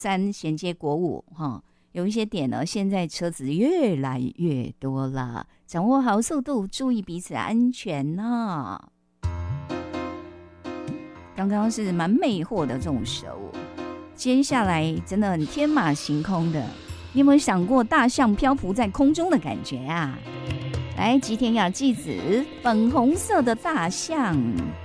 3衔接国5哈，有一些点呢，现在车子越来越多了，掌握好速度，注意彼此安全呐。刚刚是蛮魅惑的这种蛇舞，接下来真的很天马行空的。你有没有想过大象漂浮在空中的感觉啊？来，吉田雅纪子，粉红色的大象。